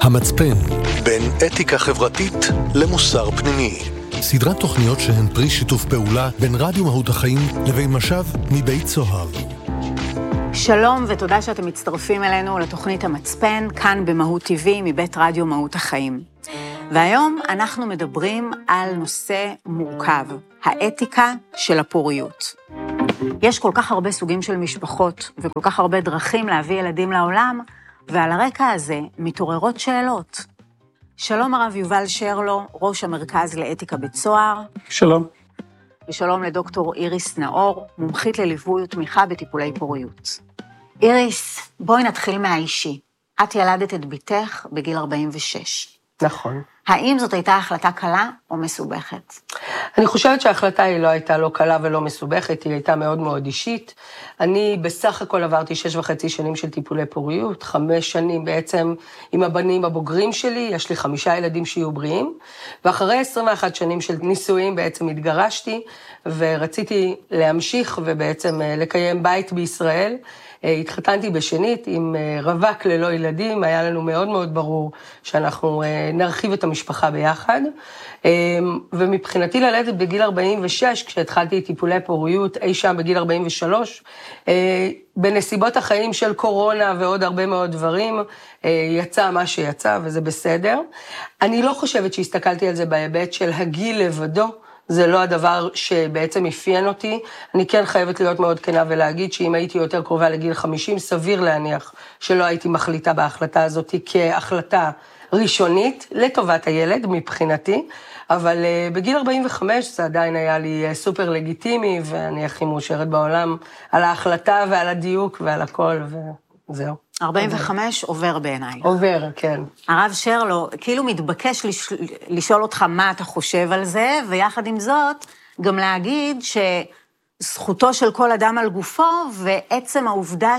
המצפן, בין אתיקה חברתית למוסר פנימי. סדרת תוכניות שהן פרי שיתוף פעולה בין רדיו מהות החיים לבין משב מבית צוהר. שלום ותודה שאתם מצטרפים אלינו לתוכנית המצפן, כאן במהות טבעי מבית רדיו מהות החיים. והיום אנחנו מדברים על נושא מורכב, האתיקה של הפוריות. יש כל כך הרבה סוגים של משפחות וכל כך הרבה דרכים להביא ילדים לעולם, ועל הרקע הזה מתעוררות שאלות. שלום הרב יובל שרלו, ראש המרכז לאתיקה בצוהר. שלום. ושלום לדוקטור איריס נאור, מומחית לליווי ותמיכה בטיפולי פוריות. איריס, בואי נתחיל מהאישי. את ילדת את ביתך בגיל 46. נכון. האם זאת הייתה החלטה קלה או מסובכת? אני חושבת שההחלטה היא לא הייתה לא קלה ולא מסובכת, היא הייתה מאוד מאוד אישית. אני בסך הכל עברתי 6.5 שנים של טיפולי פוריות, 5 שנים בעצם עם הבנים הבוגרים שלי, יש לי 5 ילדים שיהיו בריאים, ואחרי 21 שנים של נישואים בעצם התגרשתי, ורציתי להמשיך ובעצם לקיים בית בישראל. התחתנתי בשנית עם רווק ללא ילדים, היה לנו מאוד מאוד ברור שאנחנו נרחיב את המשפחה ביחד, ומבחינתי ללדת בגיל 46, כשהתחלתי טיפולי פוריות אי שם בגיל 43, בנסיבות החיים של קורונה ועוד הרבה מאוד דברים, יצא מה שיצא וזה בסדר. אני לא חושבת שהסתכלתי על זה בהיבט של הגיל לבדו, זה לא הדבר שבעצם אפיין אותי. אני כן חייבת להיות מאוד כנה ולהגיד שאם הייתי יותר קרובה לגיל 50, סביר להניח שלא הייתי מחליטה בהחלטה הזאת כהחלטה ראשונית לטובת הילד מבחינתי, אבל בגיל 45 זה עדיין היה לי סופר לגיטימי, ואני הכי מאושרת בעולם על ההחלטה ועל הדיוק ועל הכל, וזהו. 45 עובר בעיניי. עובר, כן. הרב שרלו, כאילו מתבקש לשאול אותך מה אתה חושב על זה, ויחד עם זאת, גם להגיד שזכותו של כל אדם על גופו, ועצם העובדה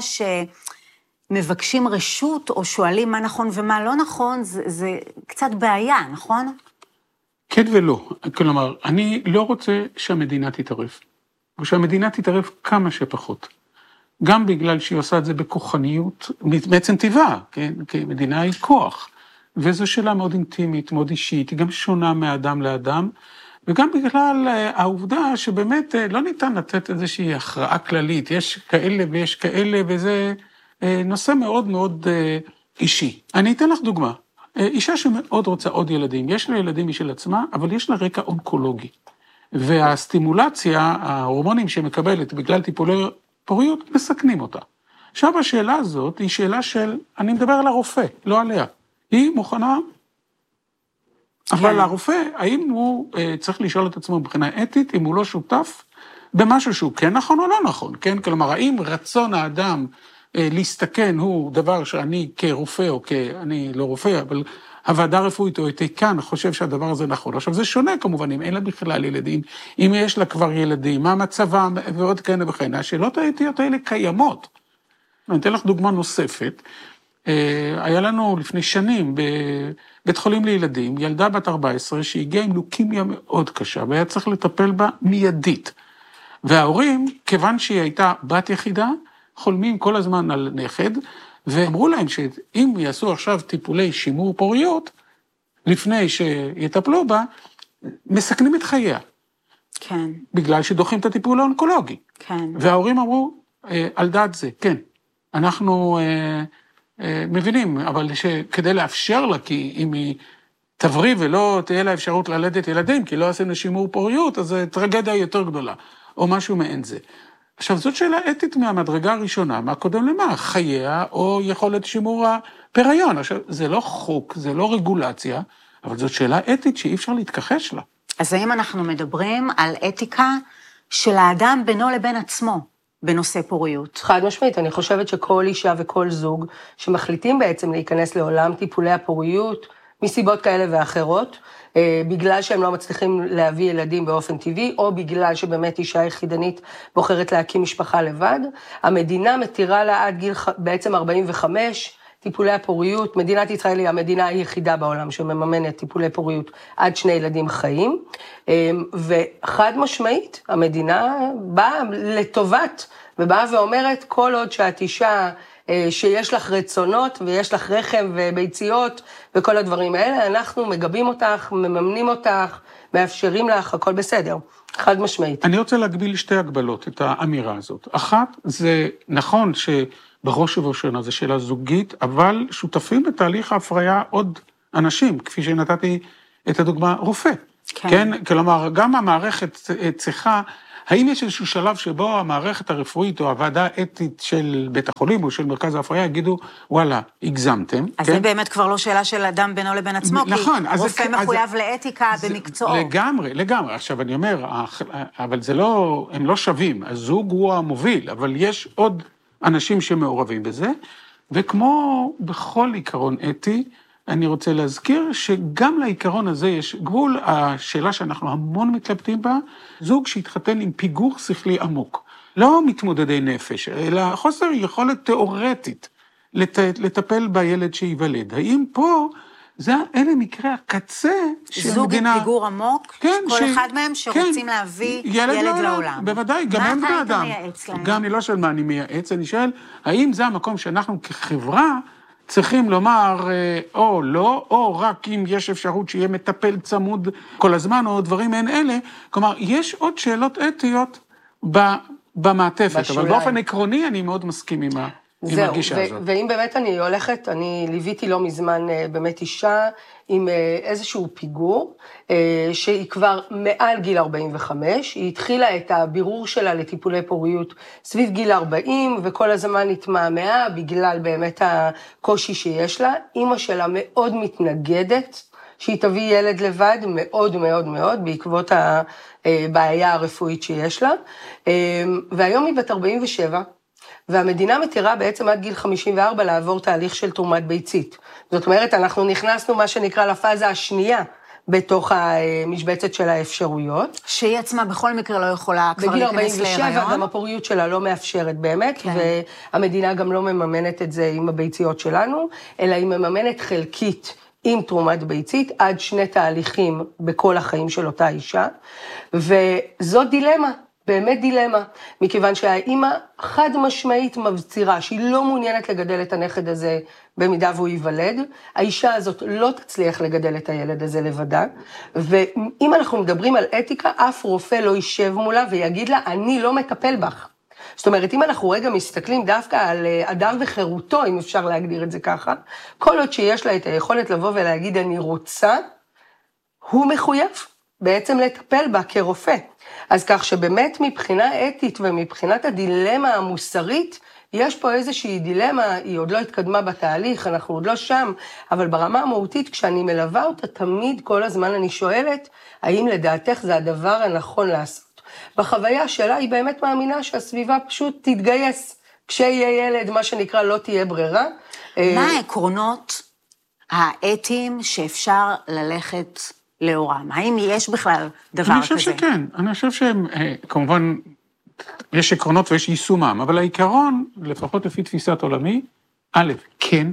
שמבקשים רשות, או שואלים מה נכון ומה לא נכון, זה קצת בעיה, נכון? כן ולא. כלומר, אני לא רוצה שהמדינה תתערב, או שהמדינה תתערב כמה שפחות. גם בגלל שהיא עושה את זה בכוחניות, בעצם טבעה, כן? כי מדינה היא כוח. וזו שאלה מאוד אינטימית, מאוד אישית, היא גם שונה מאדם לאדם, וגם בגלל העובדה שבאמת לא ניתן לתת איזושהי הכרעה כללית, יש כאלה ויש כאלה, וזה נושא מאוד מאוד אישי. אני אתן לך דוגמה. אישה שמאוד רוצה עוד ילדים, יש לה ילדים משל עצמה, אבל יש לה רקע אונקולוגי. והסטימולציה, ההורמונים שמקבלת בגלל טיפולי פוריות, מסכנים אותה. עכשיו השאלה הזאת היא שאלה של, אני מדבר על הרופא, לא עליה. היא מוכנה, אבל הרופא, האם הוא צריך לשאול את עצמו מבחינה אתית, אם הוא לא שותף במשהו שהוא כן נכון או לא נכון, כן? כלומר, האם רצון האדם להסתכן הוא דבר שאני כרופא או אני לא רופא, אבל הוועדה הרפואית או אתיקן חושב שהדבר הזה נכון. עכשיו זה שונה כמובן, אם אין לה בכלל ילדים, אם יש לה כבר ילדים, מה מצבם ועוד כאלה וכן. השאלות האתיות האלה קיימות. אני אתן לך דוגמה נוספת. היה לנו לפני שנים בבית חולים לילדים, ילדה בת 14 שהגיעה עם לוקמיה מאוד קשה, והיה צריך לטפל בה מיידית. וההורים, כיוון שהיא הייתה בת יחידה, חולמים כל הזמן על נכד, ואמרו להם שאם יעשו עכשיו טיפולי שימור פוריות, לפני שיטפלו בה, מסכנים את חייה. כן. בגלל שדוחים את הטיפול האונקולוגי. כן. וההורים אמרו, על דעת זה, כן, אנחנו מבינים, אבל שכדי לאפשר לה, כי אם היא תבריא ולא תהיה לה אפשרות ללדת ילדים, כי לא עשינו שימור פוריות, אז זה טרגדיה יותר גדולה, או משהו מעין זה. עכשיו, זאת שאלה אתית מהמדרגה הראשונה, מה קודם למה? חייה או יכולת שימור הפריון. עכשיו, זה לא חוק, זה לא רגולציה, אבל זאת שאלה אתית שאי אפשר להתכחש לה. אז האם אנחנו מדברים על אתיקה של האדם בינו לבין עצמו בנושא פוריות? חד משמעית, אני חושבת שכל אישה וכל זוג שמחליטים בעצם להיכנס לעולם טיפולי הפוריות, מסיבות כאלה ואחרות, בגלל שהם לא מצליחים להביא ילדים באופן טבעי, או בגלל שבאמת אישה יחידנית בוחרת להקים משפחה לבד, המדינה מתירה לה עד גיל בעצם 45, טיפולי הפוריות, מדינת ישראל היא המדינה היחידה בעולם שמממנת טיפולי פוריות עד 2 ילדים חיים, וחד משמעית, המדינה באה לטובת, ובאה ואומרת, כל עוד שאת אישה שיש לך רצונות ויש לך רחם וביציות וכל הדברים האלה, אנחנו מגבים אותך, מממנים אותך, מאפשרים לך, הכל בסדר, חד משמעית. אני רוצה להגביל שתי הגבלות, את האמירה הזאת. אחת, זה נכון שבראש ובראשונה זה שאלה זוגית, אבל שותפים בתהליך ההפריה עוד אנשים, כפי שנתתי את הדוגמה, רופא. כן? כלומר, גם המערכת צריכה, האם יש איזשהו שלב שבו המערכת הרפואית או הוועדה האתית של בית החולים או של מרכז ההפריה יגידו, וואלה, הגזמתם. אז זה באמת כבר לא שאלה של אדם בינו לבין עצמו, נכון, כי רופא מחויב לאתיקה במקצועו. לגמרי. עכשיו אני אומר, אבל זה לא, הם לא שווים, הזוג הוא המוביל, אבל יש עוד אנשים שמעורבים בזה, וכמו בכל עיקרון אתי, אני רוצה להזכיר שגם לעיקרון הזה יש גבול, השאלה שאנחנו המון מתלבטים בה, זוג שהתחתן עם פיגור שכלי עמוק. לא מתמודדי נפש, אלא חוסר יכולת תיאורטית לטפל בילד שיוולד. האם פה, אלה מקרי הקצה שהמדינה... זוג עם פיגור עמוק, כן, כל אחד מהם שרוצים להביא ילד לעולם. בוודאי, גם הם בני אדם. מה אתה מייעץ להם? גם אני לא שואל מה אני מייעץ, אני שואל, האם זה המקום שאנחנו כחברה, צריכים לומר או לא, או רק אם יש אפשרות שיהיה מטפל צמוד כל הזמן, או דברים מעין אלה. כלומר, יש עוד שאלות אתיות במעטפת, אבל באופן עקרוני אני מאוד מסכים עם הגישה הזאת. ואם באמת אני הולכת, אני ליוויתי לא מזמן באמת אישה עם איזשהו פיגור, שהיא כבר מעל גיל 45, היא התחילה את הבירור שלה לטיפולי פוריות סביב גיל 40, וכל הזמן התמהמהה בגלל באמת הקושי שיש לה. אמא שלה מאוד מתנגדת שהיא תביא ילד לבד, מאוד מאוד מאוד, בעקבות הבעיה הרפואית שיש לה, והיום היא בת 47, והמדינה מתירה בעצם עד גיל 54 לעבור תהליך של תרומת ביצית. זאת אומרת, אנחנו נכנסנו מה שנקרא לפאזה השנייה, בתוך המשבצת של האפשרויות. שהיא עצמה בכל מקרה לא יכולה כבר להיכנס להיריון. בגיל 47 גם הפוריות שלה לא מאפשרת באמת, כן. והמדינה גם לא מממנת את זה עם הביציות שלנו, אלא היא מממנת חלקית עם תרומת ביצית, עד 2 תהליכים בכל החיים של אותה אישה, וזו דילמה. באמת דילמה, מכיוון שהאימא חד משמעית מבצירה שהיא לא מעוניינת לגדל את הנכד הזה במידה והוא ייוולד, האישה הזאת לא תצליח לגדל את הילד הזה לבדה, ואם אנחנו מדברים על אתיקה, אף רופא לא יישב מולה ויגיד לה, אני לא מטפל בך. זאת אומרת, אם אנחנו רגע מסתכלים דווקא על אדם וחירותו, אם אפשר להגדיר את זה ככה, כל עוד שיש לה את היכולת לבוא ולהגיד, אני רוצה, הוא מחויב בעצם לטפל בה כרופא. אז כך שבאמת מבחינה אתית ומבחינת הדילמה המוסרית, יש פה איזושהי דילמה, היא עוד לא התקדמה בתהליך, אנחנו עוד לא שם, אבל ברמה המהותית, כשאני מלווה אותה, תמיד כל הזמן אני שואלת, האם לדעתך זה הדבר הנכון לעשות? בחוויה שלה היא באמת מאמינה שהסביבה פשוט תתגייס, כשיהיה ילד, מה שנקרא לא תהיה ברירה. מה העקרונות האתיים שאפשר ללכת לאורם? האם יש בכלל דבר כזה? אני חושב שכן, אני חושב שהם, כמובן, יש עקרונות ויש יישומם, אבל העיקרון, לפחות לפי תפיסת עולמי, א', כן,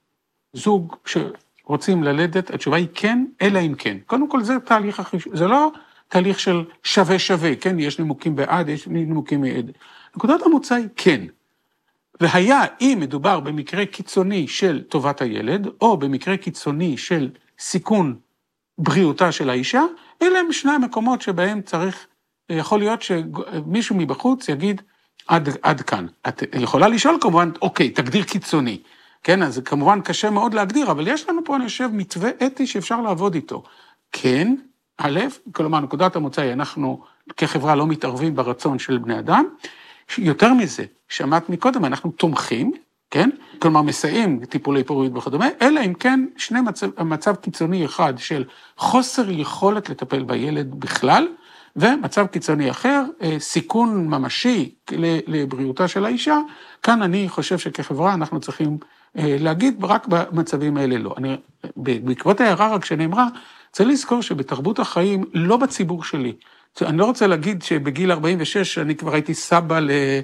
זוג שרוצים ללדת, התשובה היא כן, אלא אם כן. קודם כל זה תהליך זה לא תהליך של שווה שווה, כן, יש נימוקים בעד, יש נימוקים מעד. נקודת המוצא היא כן. והיה, אם מדובר במקרה קיצוני של טובת הילד, או במקרה קיצוני של סיכון בריאותה של האישה, אלה הם 2 המקומות שבהם צריך, יכול להיות שמישהו מבחוץ יגיד, עד כאן. את יכולה לשאול כמובן, אוקיי, תגדיר קיצוני. כן, אז כמובן קשה מאוד להגדיר, אבל יש לנו פה, אני חושב, מתווה אתי שאפשר לעבוד איתו. כן, א', כלומר, נקודת המוצא היא, אנחנו כחברה לא מתערבים ברצון של בני אדם, יותר מזה, שמעת מקודם, אנחנו תומכים, כן? כלומר, מסייעים טיפולי פוריות וכדומה, אלא אם כן, מצב קיצוני אחד של חוסר יכולת לטפל בילד בכלל, ומצב קיצוני אחר, סיכון ממשי לבריאותה של האישה, כאן אני חושב שכחברה אנחנו צריכים להגיד, רק במצבים האלה לא. בעקבות ההערה רק שנאמרה, צריך לזכור שבתרבות החיים, לא בציבור שלי, אני לא רוצה להגיד שבגיל 46 אני כבר הייתי סבא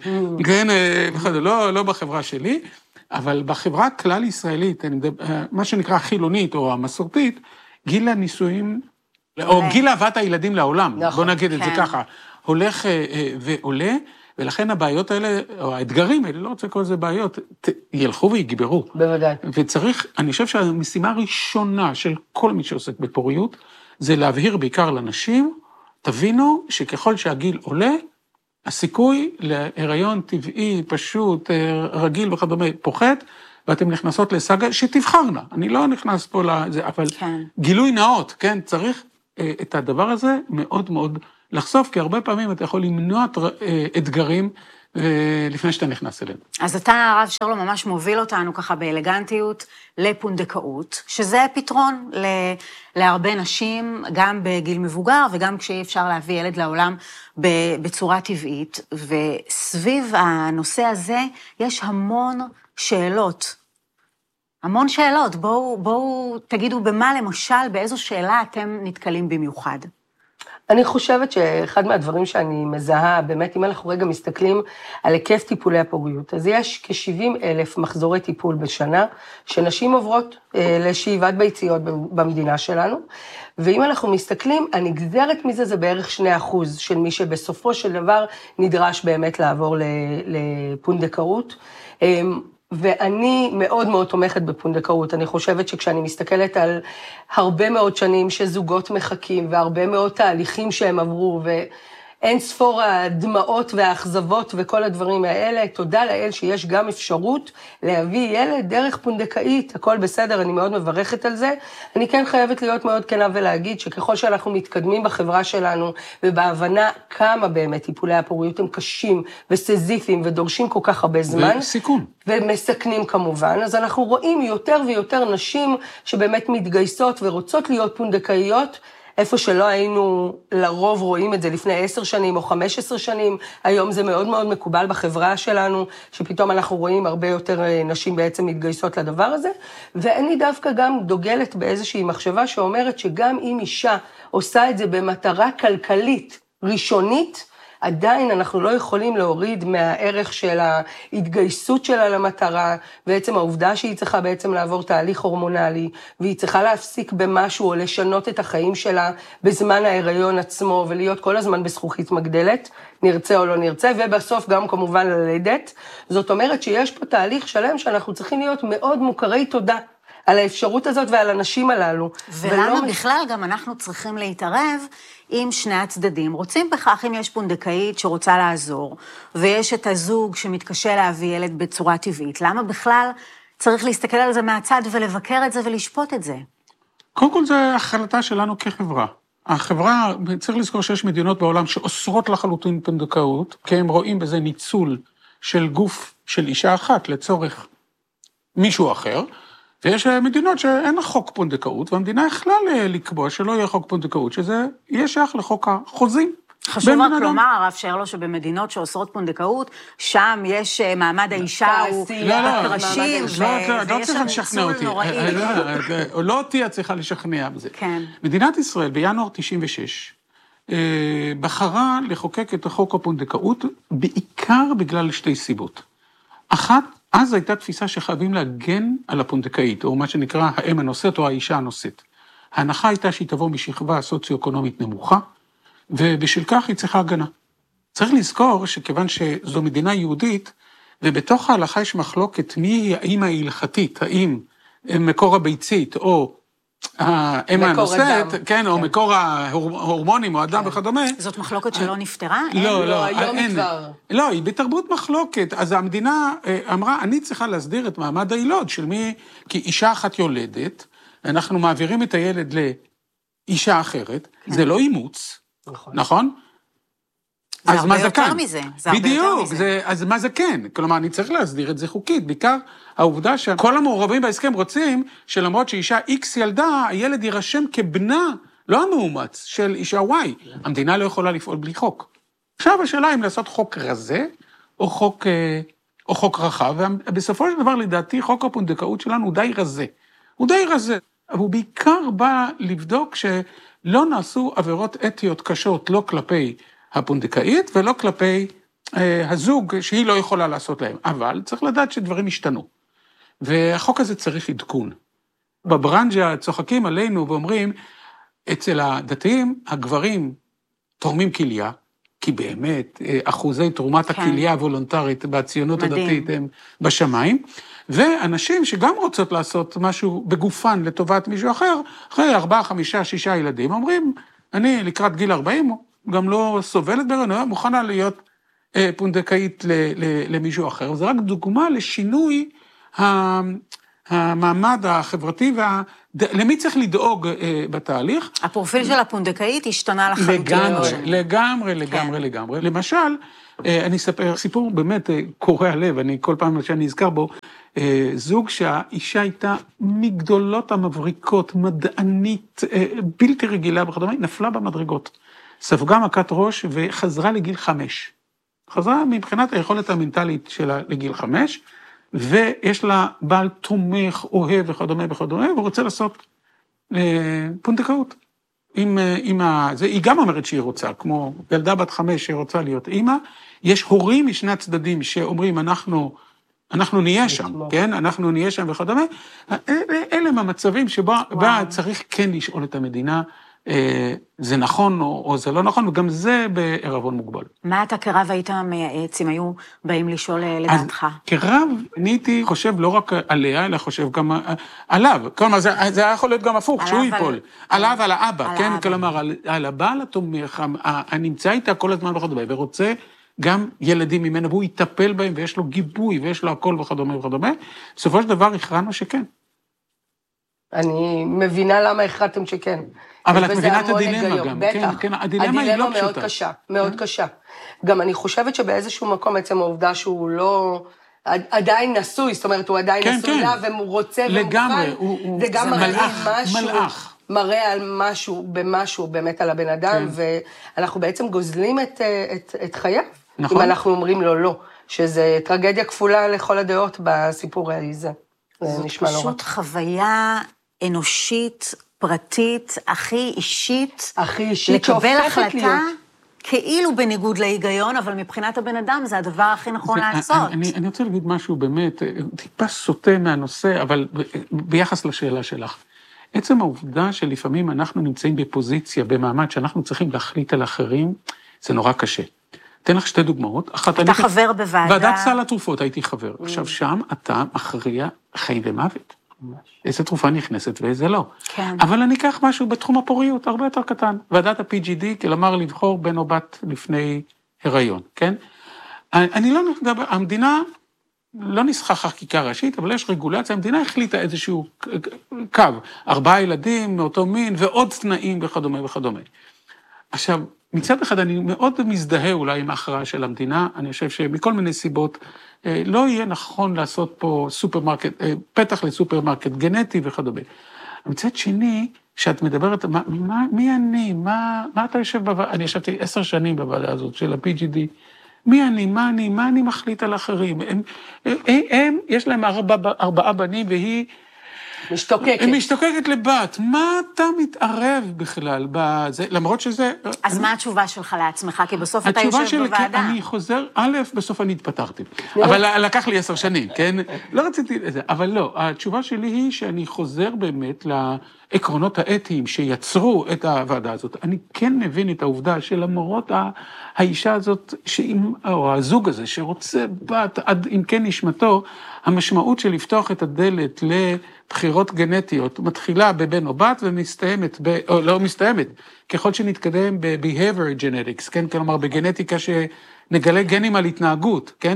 לא בחברה שלי, אבל בחברה הכלל ישראלית, מה שנקרא החילונית או המסורתית, גיל הנישואים, או גיל אהבת הילדים לעולם, בוא נגיד את זה ככה, הולך ועולה, ולכן הבעיות האלה, או האתגרים האלה, לא רוצה לקרוא לזה בעיות, ילכו ויגברו. בוודאי. וצריך, אני חושב שהמשימה הראשונה של כל מי שעוסק בפוריות, זה להבהיר בעיקר לנשים, תבינו שככל שהגיל עולה, הסיכוי להיריון טבעי, פשוט, רגיל וכדומה, פוחת, ואתם נכנסות לסגה שתבחרנה. אני לא נכנס פה לזה, אבל כן. גילוי נאות, כן? צריך את הדבר הזה מאוד מאוד לחשוף, כי הרבה פעמים אתה יכול למנוע אתגרים לפני שאתה נכנס אליהם. אז אתה, הרב שרלו, ממש מוביל אותנו ככה באלגנטיות לפונדקאות, שזה פתרון להרבה נשים, גם בגיל מבוגר, וגם כשאי אפשר להביא ילד לעולם בצורה טבעית, וסביב הנושא הזה יש המון שאלות. המון שאלות. בואו תגידו במה למשל, באיזו שאלה אתם נתקלים במיוחד. אני חושבת שאחד מהדברים שאני מזהה, באמת, אם אנחנו רגע מסתכלים על היקף טיפולי הפוריות, אז יש כ-70,000 מחזורי טיפול בשנה, שנשים עוברות לשאיבת ביציות במדינה שלנו, ואם אנחנו מסתכלים, הנגזרת מזה זה בערך 2% של מי שבסופו של דבר נדרש באמת לעבור לפונדקאות, ואני מאוד מאוד תומכת בפונדקאות. אני חושבת שכשאני מסתכלת על הרבה מאוד שנים שזוגות מחכים, והרבה מאוד תהליכים שהם עברו, ואין ספור הדמעות והאכזבות וכל הדברים האלה, תודה לאל שיש גם אפשרות להביא ילד דרך פונדקאית, הכל בסדר, אני מאוד מברכת על זה. אני כן חייבת להיות מאוד כנה ולהגיד שככל שאנחנו מתקדמים בחברה שלנו, ובהבנה כמה באמת טיפולי הפוריות הם קשים וסזיפיים, ודורשים כל כך הרבה זמן. וסיכון. ומסכנים כמובן, אז אנחנו רואים יותר ויותר נשים שבאמת מתגייסות ורוצות להיות פונדקאיות, איפה שלא היינו לרוב רואים את זה לפני 10 שנים או 15 שנים, היום זה מאוד מאוד מקובל בחברה שלנו, שפתאום אנחנו רואים הרבה יותר נשים בעצם מתגייסות לדבר הזה, ואני דווקא גם דוגלת באיזושהי מחשבה שאומרת שגם אם אישה עושה את זה במטרה כלכלית ראשונית, עדיין אנחנו לא יכולים להוריד מהערך של ההתגייסות שלה למטרה, בעצם העובדה שהיא צריכה בעצם לעבור תהליך הורמונלי, והיא צריכה להפסיק במשהו או לשנות את החיים שלה בזמן ההיריון עצמו, ולהיות כל הזמן בזכוכית מגדלת, נרצה או לא נרצה, ובסוף גם כמובן ללדת. זאת אומרת שיש פה תהליך שלם שאנחנו צריכים להיות מאוד מוכרי תודה על האפשרות הזאת ועל הנשים הללו. ולמה בכלל גם אנחנו צריכים להתערב עם שני הצדדים. רוצים בכך אם יש פונדקאית שרוצה לעזור, ויש את הזוג שמתקשה להביא ילד בצורה טבעית. למה בכלל צריך להסתכל על זה מהצד ולבקר את זה ולשפוט את זה? קודם כל זה החלטה שלנו כחברה. החברה, צריך לזכור שיש מדינות בעולם שאוסרות לחלוטין פונדקאות, כי הם רואים בזה ניצול של גוף של אישה אחת לצורך מישהו אחר, ויש מדינות שאין חוק פונדקאות, והמדינה יכלה לקבוע שלא יהיה חוק פונדקאות, שזה יהיה שייך לחוק החוזים. חשוב רק לומר, הרב שרלו, שבמדינות שאוסרות פונדקאות, שם יש מעמד האישה, הוא בקרשים, לא צריך לשכנע אותי. לא תהיה צריכה לשכנע בזה. מדינת ישראל בינואר 96, בחרה לחוקק את החוק הפונדקאות, בעיקר בגלל 2 סיבות. אחת, אז הייתה תפיסה שחייבים להגן על הפונדקאית, או מה שנקרא האם הנושאת או האישה הנושאת. ההנחה הייתה שהיא תבוא משכבה סוציו-אקונומית נמוכה, ובשל כך היא צריכה הגנה. צריך לזכור שכיוון שזו מדינה יהודית, ובתוך ההלכה יש מחלוקת מי היא האמא ההלכתית, האם מקור הביצית או האמא הנושאת, כן, או מקור ההורמונים או אדם וכדומה. זאת מחלוקת שלא נפתרה? לא, היום כבר. לא, היא בתרבות מחלוקת, אז המדינה אמרה, אני צריכה להסדיר את מעמד הילוד של מי, כי אישה אחת יולדת, אנחנו מעבירים את הילד לאישה אחרת, זה לא אימוץ, נכון? זה הרבה יותר מזה. בדיוק, אז מה זה כן? כלומר, אני צריך להסדיר את זה חוקית, בעיקר העובדה שכל המעורבים בהסכם רוצים שלמרות שאישה X ילדה, הילד יירשם כבנה, לא המאומץ, של אישה Y. המדינה לא יכולה לפעול בלי חוק. עכשיו השאלה אם לעשות חוק רזה, או חוק רחב, ובסופו של דבר לדעתי חוק הפונדקאות שלנו הוא די רזה. הוא די רזה, אבל הוא בעיקר בא לבדוק שלא נעשו עבירות אתיות קשות, לא כלפי הפונדקאית ולא כלפי הזוג שהיא לא יכולה לעשות להם. אבל צריך לדעת שדברים השתנו. והחוק הזה צריך עדכון. בברנז'ה צוחקים עלינו ואומרים, אצל הדתיים הגברים תורמים כליה, כי באמת אחוזי תרומת הכליה הוולונטרית בציונות הדתית הם בשמיים, ואנשים שגם רוצות לעשות משהו בגופן לטובת מישהו אחר, אחרי 4, 5, 6 ילדים, אומרים, אני לקראת גיל 40, גם לא סובלת בהיריון, מוכנה להיות פונדקאית למישהו אחר. זה רק דוגמה לשינוי המעמד החברתי, למי צריך לדאוג בתהליך. הפרופיל של הפונדקאית השתנה לחלוטין. לגמרי. למשל, אני אספר סיפור באמת קורע לב, אני כל פעם שאני אזכר בו, זוג שהאישה הייתה מגדולות המבריקות, מדענית, בלתי רגילה וכדומה, נפלה במדרגות. ספגה מכת ראש וחזרה לגיל 5. חזרה מבחינת היכולת המנטלית שלה לגיל 5, ויש לה בעל תומך, אוהב וכדומה, ורוצה לעשות פונדקאות. היא גם אומרת שהיא רוצה, כמו ילדה בת 5 שרוצה להיות אימא, יש הורים משני הצדדים שאומרים, אנחנו נהיה שם, כן? אנחנו נהיה שם וכדומה. אלה הם המצבים שבה צריך כן לשאול את המדינה, זה נכון או זה לא נכון, וגם זה בערבון מוגבל. מה אתה כרב היית מייעץ אם היו באים לשאול לדעתך? כרב אני הייתי חושב לא רק עליה, אלא חושב גם עליו. כלומר, זה היה יכול להיות גם הפוך, שהוא ייפול. עליו, על האבא, כן? כלומר, על הבעל התומך, הנמצא איתה כל הזמן וכדומה, ורוצה גם ילדים ממנה, והוא יטפל בהם, ויש לו גיבוי, ויש לו הכל וכדומה. בסופו של דבר הכרענו שכן. אני מבינה למה הכרעתם שכן. אבל את מבינה את הדילמה גם, כן, הדילמה היא לא פשוטה. מאוד קשה, מאוד קשה. גם אני חושבת שבאיזשהו מקום עצם העובדה שהוא לא, עדיין נשוי, זאת אומרת, הוא עדיין נשוי לה, והוא רוצה ומוכן, זה גם מראה על משהו, במשהו באמת על הבן אדם, ואנחנו בעצם גוזלים את חייו, אם אנחנו אומרים לו לא, שזה טרגדיה כפולה לכל הדעות בסיפור הזה. זאת פשוט חוויה אנושית, פרטית, הכי אישית, לקבל החלטה כאילו בניגוד להיגיון, אבל מבחינת הבן אדם זה הדבר הכי נכון לעשות. אני רוצה להגיד משהו באמת, טיפה סוטה מהנושא, אבל ביחס לשאלה שלך. עצם העובדה שלפעמים אנחנו נמצאים בפוזיציה, במעמד שאנחנו צריכים להחליט על אחרים, זה נורא קשה. אתן לך 2 דוגמאות. אתה חבר בוועדה. ועדת סל התרופות הייתי חבר. עכשיו שם אתה מכריע חיים ומוות. איזה תרופה נכנסת ואיזה לא. כן. אבל אני אקח משהו בתחום הפוריות, הרבה יותר קטן. ועדת ה-PGD, כלומר לבחור בן או בת לפני הריון, כן? אני לא מדבר, המדינה לא נסחה חקיקה ראשית, אבל יש רגולציה, המדינה החליטה איזשהו קו, 4 ילדים מאותו מין ועוד תנאים וכדומה. עכשיו, מצד אחד אני מאוד מזדהה אולי עם ההכרעה של המדינה, אני חושב שמכל מיני סיבות לא יהיה נכון לעשות פה סופרמרקט, פתח לסופרמרקט גנטי וכדומה. מצד שני, שאת מדברת, מי אני? מה אתה יושב בוועדה? אני ישבתי 10 שנים בוועדה הזאת של ה-PGD. מי אני? מה אני מחליט על אחרים? יש להם 4 בנים והיא משתוקקת לבת. מה אתה מתערב בכלל בזה? למרות שזה... אז מה התשובה שלך לעצמך? כי בסוף אתה יושב בוועדה. אני חוזר, בסוף אני התפטרתי. אבל לקח לי 10 שנים, כן? לא רציתי את זה, אבל לא. התשובה שלי היא שאני חוזר באמת לעקרונות האתיים שיצרו את הוועדה הזאת. אני כן מבין את העובדה שלמרות האישה הזאת, או הזוג הזה, שרוצה בת עד אם כן נשמתו, המשמעות של לפתוח את הדלת לבחירות גנטיות מתחילה בבן או בת ומסתיימת, או לא מסתיימת, ככל שנתקדם ב-behavior genetics, כן? כלומר בגנטיקה שנגלה גנים על התנהגות, כן?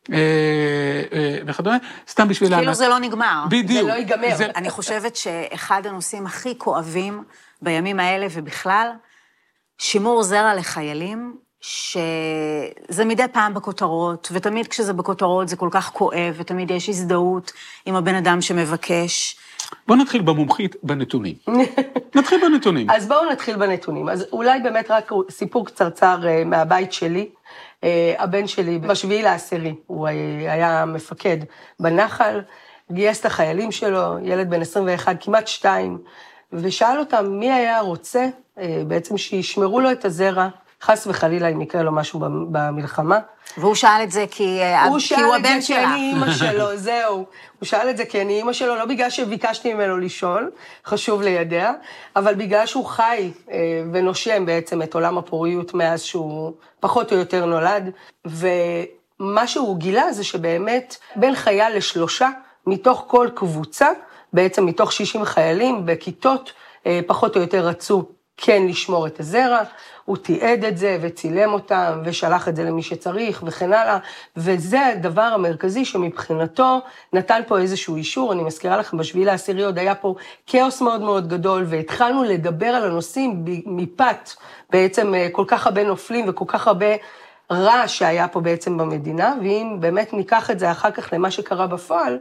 וכדומה, סתם בשביל... כאילו זה לא נגמר. בדיוק. זה לא ייגמר. אני חושבת שאחד הנושאים הכי כואבים בימים האלה ובכלל, שימור זרע לחיילים, שזה מדי פעם בכותרות, ותמיד כשזה בכותרות זה כל כך כואב, ותמיד יש הזדהות עם הבן אדם שמבקש. בואו נתחיל במומחית בנתונים. נתחיל בנתונים. אז בואו נתחיל בנתונים. אז אולי באמת רק סיפור קצרצר מהבית שלי. הבן שלי, ב7/10, הוא היה מפקד בנחל, גייס את החיילים שלו, ילד בן 21, כמעט 2, ושאל אותם מי היה רוצה בעצם שישמרו לו את הזרע חס וחלילה אם יקרה לו משהו במלחמה. והוא שאל את זה כי הוא הבן שלה. כי אני אימא שלו, זהו. הוא שאל את זה כי אני אימא שלו, לא בגלל שביקשתי ממנו לשאול, חשוב לידע, אבל בגלל שהוא חי ונושם בעצם את עולם הפוריות מאז שהוא פחות או יותר נולד, ומה שהוא גילה זה שבאמת בין חייל ל3 מתוך כל קבוצה, בעצם מתוך 60 חיילים בכיתות, פחות או יותר רצו כן לשמור את הזרע, הוא תיעד את זה וצילם אותם ושלח את זה למי שצריך וכן הלאה, וזה הדבר המרכזי שמבחינתו נתן פה איזשהו אישור. אני מזכירה לכם, ב7/10 עוד היה פה כאוס מאוד מאוד גדול, והתחלנו לדבר על הנושאים מפת, בעצם כל כך הרבה נופלים וכל כך הרבה רע שהיה פה בעצם במדינה, ואם באמת ניקח את זה אחר כך למה שקרה בפועל,